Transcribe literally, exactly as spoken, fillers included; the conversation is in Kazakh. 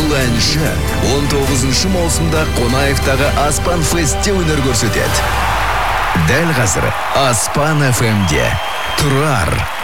бұл әнші он тоғызыншы маусымда Қонаевтағы Аспан Фестте өнер көрсетеді. Дәл қазір Аспан эф эмде Тұрар